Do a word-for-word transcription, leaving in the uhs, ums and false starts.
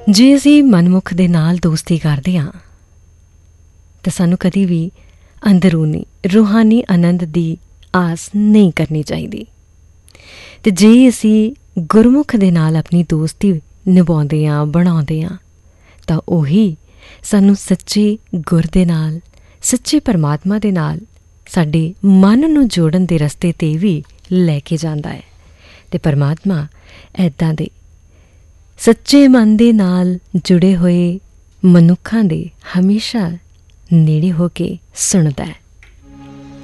ਜੇ ਅਸੀਂ ਮਨਮੁਖ ਦੇ ਨਾਲ ਦੋਸਤੀ ਕਰਦੇ ਹਾਂ ਤਾਂ ਸਾਨੂੰ ਕਦੀ ਵੀ ਅੰਦਰੂਨੀ ਰੂਹਾਨੀ ਆਨੰਦ ਦੀ ਆਸ ਨਹੀਂ ਕਰਨੀ ਚਾਹੀਦੀ। ਅਤੇ ਜੇ ਅਸੀਂ ਗੁਰਮੁਖ ਦੇ ਨਾਲ ਆਪਣੀ ਦੋਸਤੀ ਨਿਭਾਉਂਦੇ ਹਾਂ, ਬਣਾਉਂਦੇ ਹਾਂ, ਤਾਂ ਉਹੀ ਸਾਨੂੰ ਸੱਚੇ ਗੁਰ ਦੇ ਨਾਲ, ਸੱਚੇ ਪਰਮਾਤਮਾ ਦੇ ਨਾਲ ਸਾਡੇ ਮਨ ਨੂੰ ਜੋੜਨ ਦੇ ਰਸਤੇ 'ਤੇ ਵੀ ਲੈ ਕੇ ਜਾਂਦਾ ਹੈ। ਅਤੇ ਪਰਮਾਤਮਾ ਇੱਦਾਂ ਦੇ ਸੱਚੇ ਮਨ ਦੇ ਨਾਲ ਜੁੜੇ ਹੋਏ ਮਨੁੱਖਾਂ ਦੇ ਹਮੇਸ਼ਾ ਨੇੜੇ ਹੋ ਕੇ ਸੁਣਦਾ ਹੈ।